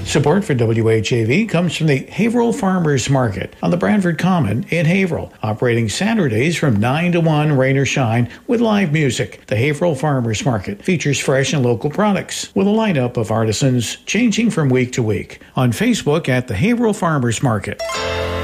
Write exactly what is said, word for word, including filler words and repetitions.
Support for W H A V comes from the Haverhill Farmers Market on the Bradford Common in Haverhill, operating Saturdays from nine to one, rain or shine, with live music. The Haverhill Farmers Market features fresh and local products with a lineup of artisans changing from week to week. On Facebook at the Haverhill Farmers Market.